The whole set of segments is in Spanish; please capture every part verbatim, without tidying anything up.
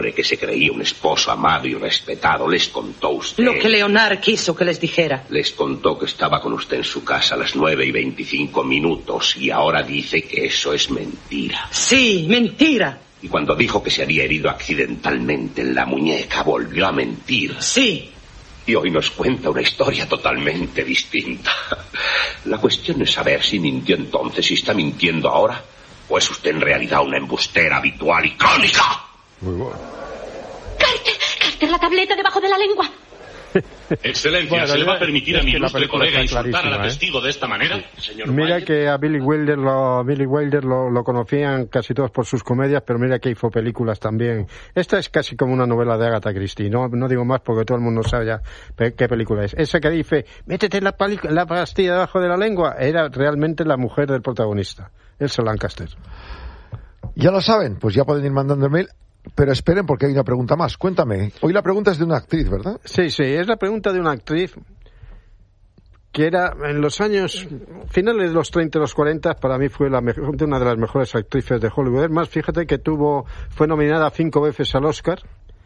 hombre que se creía un esposo amado y respetado les contó usted... Lo que Leonard quiso que les dijera. Les contó que estaba con usted en su casa a las nueve y veinticinco minutos y ahora dice que eso es mentira. Sí, mentira. Y cuando dijo que se había herido accidentalmente en la muñeca, volvió a mentir. Sí. Y hoy nos cuenta una historia totalmente distinta. La cuestión es saber si mintió entonces, si está mintiendo ahora, o es usted en realidad una embustera habitual y crónica. Muy bueno. Carter, Carter, la tableta debajo de la lengua. Excelencia, Bueno, ¿se le va a es permitir a que mi la ilustre película colega está insultar a la clarísima, testigo de esta manera? Señor Mira Wilder. que a Billy Wilder lo Billy Wilder lo, lo conocían casi todos por sus comedias, pero mira que hizo películas también. Esta es casi como una novela de Agatha Christie, no, no digo más porque todo el mundo sabe ya pe- qué película es. Esa que dice, métete la, pali- la pastilla debajo de la lengua, era realmente la mujer del protagonista, Elsa Lancaster. Ya lo saben, pues ya pueden ir mandando el mail. Pero esperen porque hay una pregunta más. Cuéntame. Hoy la pregunta es de una actriz, ¿verdad? Sí, sí, es la pregunta de una actriz que era en los años finales de los treinta y los cuarenta, para mí fue la mejor, una de las mejores actrices de Hollywood. Es más, fíjate que tuvo fue nominada cinco veces al Oscar.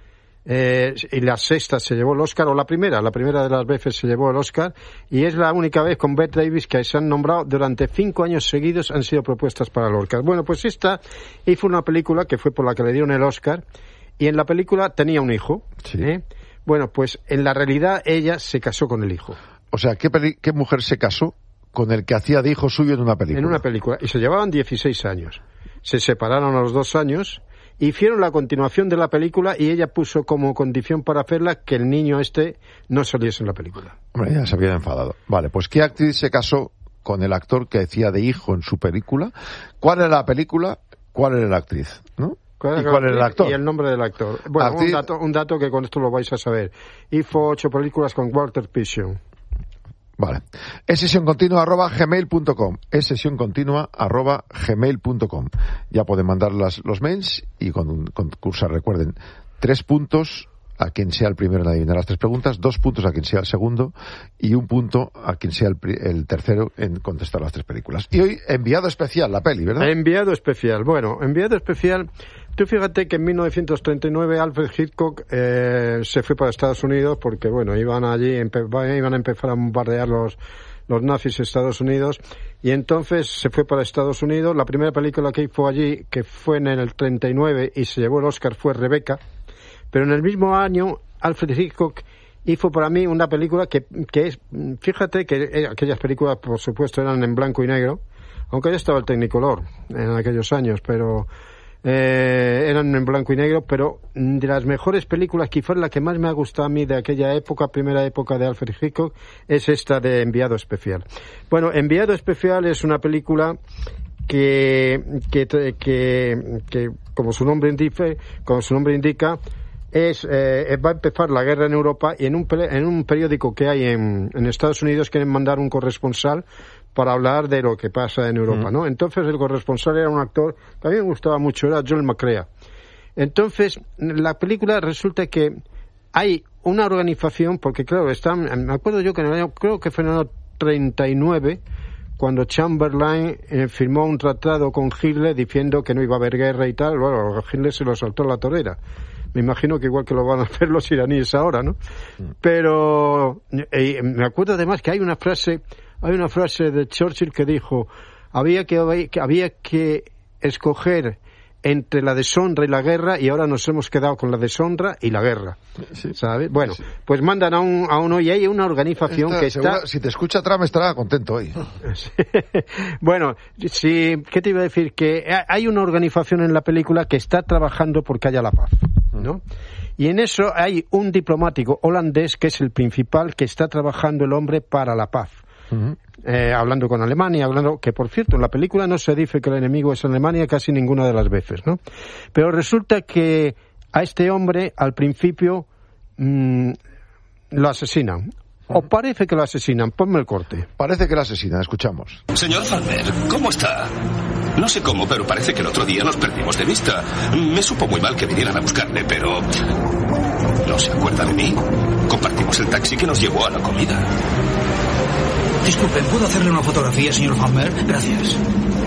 Eh, y la sexta se llevó el Oscar, o la primera, la primera de las veces se llevó el Oscar, y es la única vez con Bette Davis que se han nombrado durante cinco años seguidos, han sido propuestas para el Oscar. Bueno, pues esta hizo una película que fue por la que le dieron el Oscar, y en la película tenía un hijo. Sí. ¿eh? Bueno, pues en la realidad ella se casó con el hijo. O sea, ¿qué, peli- qué mujer se casó con el que hacía de hijo suyo en una película? En una película, y se llevaban dieciséis años. Se separaron a los dos años, hicieron la continuación de la película y ella puso como condición para hacerla que el niño este no saliese en la película. Hombre, ya se había enfadado. Vale, pues ¿qué actriz se casó con el actor que hacía de hijo en su película? ¿Cuál era la película? ¿Cuál era la actriz? ¿No? ¿Cuál ¿Y cuál era el actor? Y el nombre del actor. Bueno, Actriz... un, dato, un dato que con esto lo vais a saber. Hizo ocho películas con Walter Piston. Vale. Es sesión continua arroba gmail punto com. Es sesión continua arroba gmail punto com. Ya pueden mandar las, los mails y con, concursar. Recuerden, tres puntos a quien sea el primero en adivinar las tres preguntas, dos puntos a quien sea el segundo y un punto a quien sea el, el tercero en contestar las tres películas. Y hoy, enviado especial, la peli, ¿verdad? Enviado especial. Bueno, enviado especial. Tú fíjate que en mil novecientos treinta y nueve Alfred Hitchcock eh, se fue para Estados Unidos porque, bueno, iban allí, empe- iban a empezar a bombardear los, los nazis de Estados Unidos, y entonces se fue para Estados Unidos. La primera película que hizo allí, que fue en el treinta y nueve y se llevó el Oscar, fue Rebecca. Pero en el mismo año, Alfred Hitchcock hizo para mí una película que, que es, fíjate que aquellas películas, por supuesto, eran en blanco y negro, aunque ya estaba el Technicolor en aquellos años, pero eh, eran en blanco y negro, pero de las mejores películas, quizás la que más me ha gustado a mí de aquella época, primera época de Alfred Hitchcock, es esta de Enviado Especial. Bueno, Enviado Especial es una película que, que, que, que como su nombre indica, como su nombre indica, es eh, va a empezar la guerra en Europa, y en un en un periódico que hay en, en Estados Unidos quieren mandar un corresponsal para hablar de lo que pasa en Europa, ¿no? Entonces el corresponsal era un actor que a mí me gustaba mucho, era Joel McCrea. Entonces la película resulta que hay una organización, porque claro, están, me acuerdo yo que en el año, creo que fue en el año treinta y nueve, cuando Chamberlain eh, firmó un tratado con Hitler diciendo que no iba a haber guerra y tal. Bueno, Hitler se lo saltó a la torera. Me imagino que igual que lo van a hacer los iraníes ahora, ¿no? Pero eh, me acuerdo además que hay una frase, hay una frase de Churchill que dijo, había que, que había que escoger entre la deshonra y la guerra, y ahora nos hemos quedado con la deshonra y la guerra, sí. ¿Sabes? Bueno, sí. Pues mandan a, un, a uno, y hay una organización Esta, que segura, está... Si te escucha Trump estará contento hoy. Bueno, sí, ¿qué te iba a decir? Que hay una organización en la película que está trabajando porque haya la paz, ¿no? Y en eso hay un diplomático holandés que es el principal, que está trabajando el hombre para la paz. Uh-huh. Eh, hablando con Alemania, hablando, que por cierto en la película no se dice que el enemigo es Alemania casi ninguna de las veces, ¿no? Pero resulta que a este hombre al principio mmm, lo asesinan, o parece que lo asesinan. Ponme el corte. Parece que lo asesinan, escuchamos. Señor Farmer, ¿cómo está? No sé cómo, pero parece que el otro día nos perdimos de vista. Me supo muy mal que vinieran a buscarme, pero... ¿no se acuerda de mí? Compartimos el taxi que nos llevó a la comida. Disculpen, ¿puedo hacerle una fotografía, señor Farmer? Gracias.